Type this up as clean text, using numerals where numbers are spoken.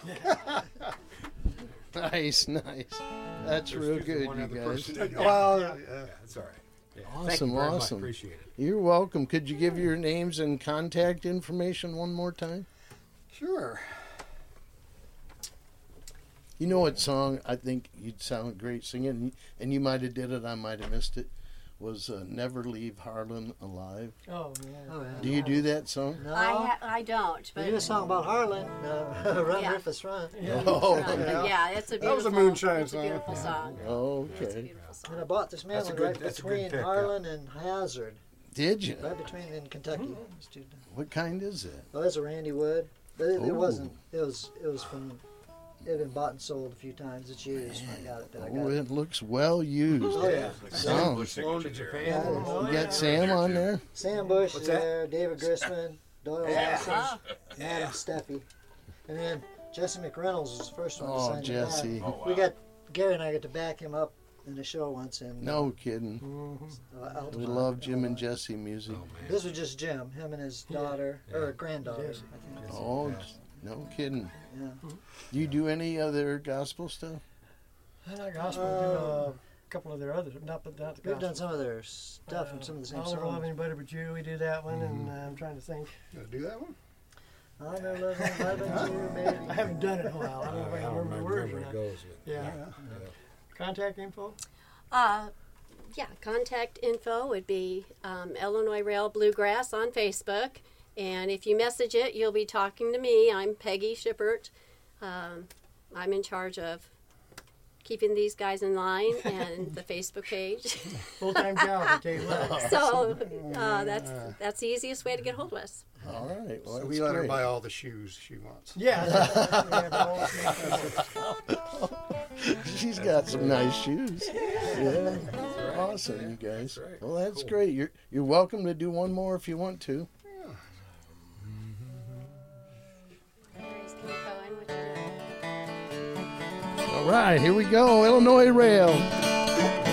Nice. That's real good, you guys. Well, that's all right. Yeah. Thank you very much. Appreciate it. You're welcome. Could you give your names and contact information one more time? Sure. You know what song I think you'd sound great singing, and you might have did it, I might have missed it, was Never Leave Harlan Alive. Oh, yeah. Do you do that song? No. I don't. But We do a song about Harlan, Run, Yeah. Rufus, Run. Oh, yeah, it's a beautiful. That was a moonshine it's a song. beautiful song. It's a okay. beautiful song. And I bought this That's a mantle good- right that's a good between pick, Harlan and Hazard. Did you? Right between in Kentucky. Those two. What kind is it? Well, there's a Randy Wood. But it Ooh. wasn't. It was from. It had been bought and sold a few times. It's used when I got it. But I got Oh, it. it looks well used. Oh yeah. Sounds. Flown to Japan. Yeah, You got Sam on there? Sam Bush What's is there. David Grisman. Doyle Larson. Ah, Adam Steffi. And then Jesse McReynolds was the first one to Oh, sign the Jesse. back. We got Gary and I got to back him up in the show once. And No kidding. Altamont. We love Jim and Jesse music. This was just Jim, him and his daughter or granddaughter. Jesse. I think. Oh, no kidding. Yeah. Do you do any other gospel stuff? And gospel, do a couple of their others, not the We've done gospel. some of their stuff and some of the same I'll never love songs. anybody but you. We did that one, and I'm trying to think. Gonna do that one? I'll never love anybody but you, baby. I haven't done it in a while. I don't know if I can remember the words or it not. goes. Yeah. Contact info? yeah, contact info would be Illinois Rail Bluegrass on Facebook. And if you message it, you'll be talking to me. I'm Peggy Shippert. I'm in charge of keeping these guys in line and the Facebook page. Full-time job, I tell you what. So that's the easiest way to get hold of us. All right. Well, So that's we let her great. buy all the shoes she wants. Yeah. She's got some nice shoes. Yeah. Awesome, you guys. right. Well, that's great. You're welcome to do one more if you want to. Grace, can you go in? What you doing? All right, here we go. Illinois Rail.